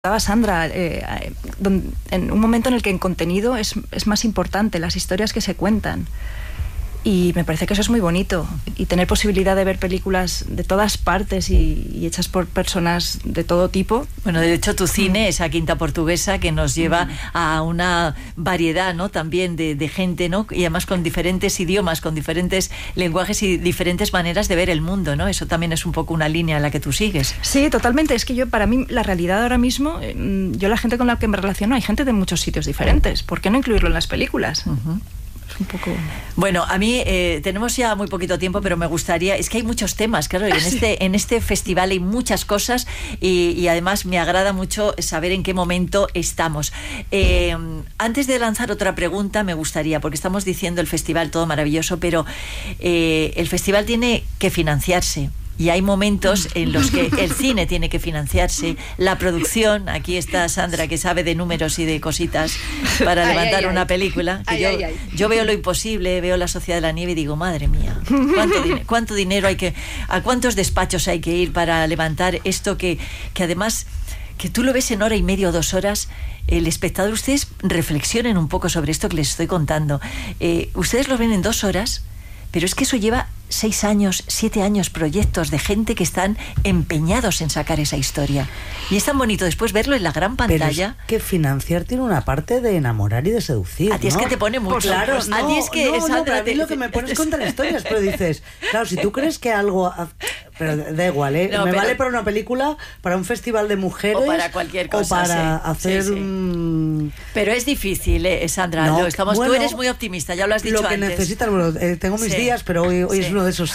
Sandra, en un momento en el que en contenido es más importante las historias que se cuentan. Y me parece que eso es muy bonito. Y tener posibilidad de ver películas de todas partes y hechas por personas de todo tipo. Bueno, de hecho, tu cine, esa Quinta Portuguesa, que nos lleva a una variedad, ¿no?, también de gente, ¿no?, y además con diferentes idiomas, con diferentes lenguajes y diferentes maneras de ver el mundo, ¿no? Eso también es un poco una línea en la que tú sigues. Sí, totalmente. Es que para mí, la realidad ahora mismo, yo la gente con la que me relaciono, hay gente de muchos sitios diferentes. ¿Por qué no incluirlo en las películas? Un poco... Bueno, a mí tenemos ya muy poquito tiempo, pero me gustaría, es que hay muchos temas, claro, y en este festival hay muchas cosas y además me agrada mucho saber en qué momento estamos. Antes de lanzar otra pregunta, me gustaría, porque estamos diciendo el festival todo maravilloso, pero el festival tiene que financiarse. Y hay momentos en los que el cine tiene que financiarse, la producción. Aquí está Sandra, que sabe de números y de cositas para levantar una película. Yo veo lo imposible, veo La Sociedad de la Nieve y digo, madre mía, ¿cuánto dinero hay que... ¿A cuántos despachos hay que ir para levantar esto que además... que tú lo ves en hora y media o 2 horas? El espectador, ustedes reflexionen un poco sobre esto que les estoy contando. Ustedes lo ven en 2 horas, pero es que eso lleva 6 años, 7 años, proyectos de gente que están empeñados en sacar esa historia. Y es tan bonito después verlo en la gran pantalla. Pero es que financiar tiene una parte de enamorar y de seducir, a ti es que te pone mucho. Claro, a ti es que Sandra, a mí lo que me pones es contar historias, pero dices, claro, si tú crees que algo... Pero da igual, ¿eh? No, vale para una película, para un festival de mujeres... O para cualquier cosa, o para hacer... Pero es difícil, Sandra. No, tú eres muy optimista, ya lo has dicho antes. Lo que necesitas, bueno, tengo mis días, pero hoy es uno de esos,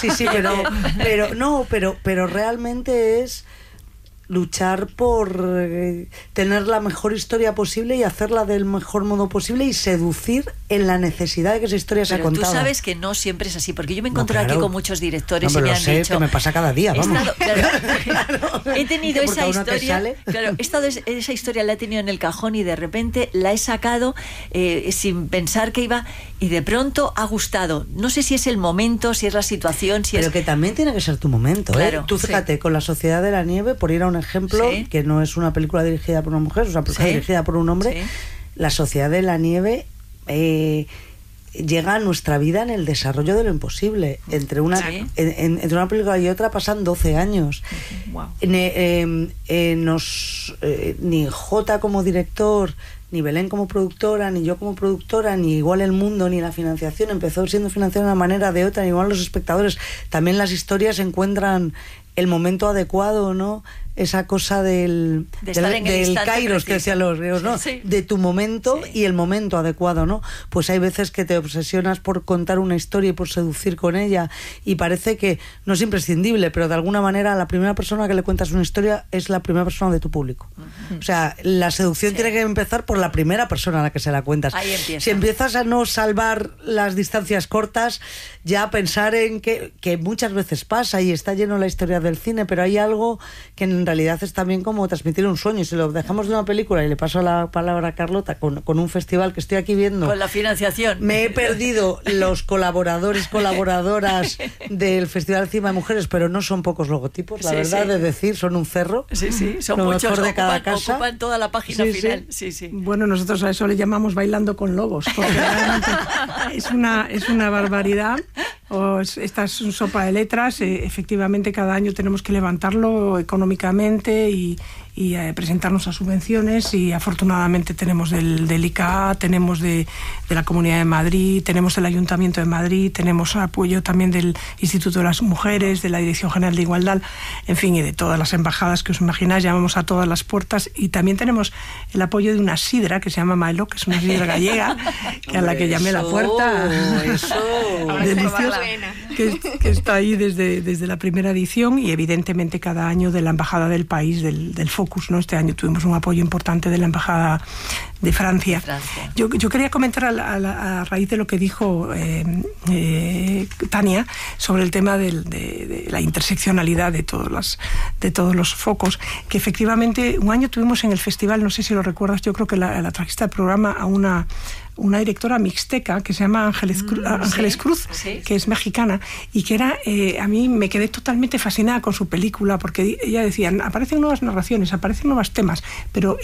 pero realmente es luchar por tener la mejor historia posible y hacerla del mejor modo posible y seducir en la necesidad de que esa historia sea contada. Tú sabes que no siempre es así, porque yo me encontré aquí con muchos directores y me han dicho... que me pasa cada día, vamos. He tenido esa historia... Claro, esa historia la he tenido en el cajón y de repente la he sacado sin pensar que iba... Y de pronto ha gustado. No sé si es el momento, si es la situación, pero que también tiene que ser tu momento, claro, Tú fíjate, con La Sociedad de la Nieve, por ir a un ejemplo, que no es una película dirigida por una mujer, es una película dirigida por un hombre. La Sociedad de la Nieve llega a nuestra vida en el desarrollo de lo imposible. Entre una película y otra pasan 12 años. Wow. Ni Jota como director, ni Belén como productora, ni yo como productora, ni igual el mundo, ni la financiación empezó siendo financiada de una manera de otra, ni igual los espectadores, también las historias encuentran el momento adecuado, ¿no? Esa cosa del kairos que decían los griegos, ¿no? Sí. De tu momento y el momento adecuado, ¿no? Pues hay veces que te obsesionas por contar una historia y por seducir con ella y parece que no es imprescindible, pero de alguna manera la primera persona que le cuentas una historia es la primera persona de tu público. O sea, la seducción tiene que empezar por la primera persona a la que se la cuentas. Ahí empieza. Si empiezas a no salvar las distancias cortas, ya pensar en que muchas veces pasa y está lleno la historia del cine, pero hay algo que en realidad es también como transmitir un sueño. Y si lo dejamos de una película, y le paso la palabra a Carlota, con un festival que estoy aquí viendo... Con la financiación. Me he perdido los colaboradoras del Festival de Cine de Mujeres, pero no son pocos logotipos, la verdad, de decir, son un cerro. Sí, son lo muchos, mejor de cada casa. Ocupan toda la página final. Sí. Bueno, nosotros a eso le llamamos bailando con lobos, porque realmente es una barbaridad. Esta es una sopa de letras. Efectivamente, cada año tenemos que levantarlo económicamente y presentarnos a subvenciones, y afortunadamente tenemos del ICA, tenemos de la Comunidad de Madrid, tenemos del Ayuntamiento de Madrid, tenemos apoyo también del Instituto de las Mujeres, de la Dirección General de Igualdad, en fin, y de todas las embajadas que os imagináis. Llamamos a todas las puertas, y también tenemos el apoyo de una sidra que se llama Maelo, que es una sidra gallega, que a la que llamé la puerta. Deliciosa, que está ahí desde la primera edición, y evidentemente cada año de la Embajada del país, del Focus, ¿no? Este año tuvimos un apoyo importante de la Embajada Francia. Yo quería comentar a raíz de lo que dijo Tania sobre el tema de la interseccionalidad de todos los focos, que efectivamente un año tuvimos en el festival, no sé si lo recuerdas, yo creo que la trajiste al programa a una directora mixteca que se llama Ángeles Cruz, sí, que es mexicana, y que era, a mí me quedé totalmente fascinada con su película, porque ella decía, aparecen nuevas narraciones, aparecen nuevos temas, pero